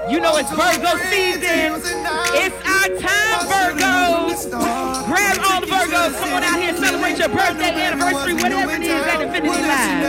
You know it's Virgo season. It's our time, Virgos. Grab all the Virgos. Come on out here, celebrate your birthday, anniversary, whatever it is at Infinity Live.